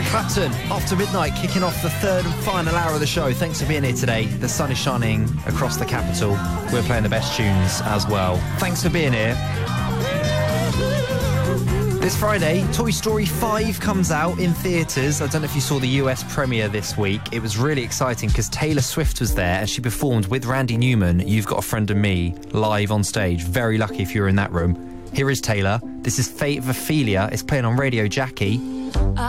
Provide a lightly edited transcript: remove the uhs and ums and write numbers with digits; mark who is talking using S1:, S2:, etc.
S1: Clapton, After Midnight, kicking off the third and final hour of the show. Thanks for being here today. The sun is shining across the capital. We're playing the best tunes as well. Thanks for being here. This Friday, Toy Story 5 comes out in theatres. I don't know if you saw the US premiere this week. It was really exciting because Taylor Swift was there and she performed with Randy Newman, You've Got a Friend in Me, live on stage. Very lucky if you were in that room. Here is Taylor. This is Fate of Ophelia. It's playing on Radio Jackie.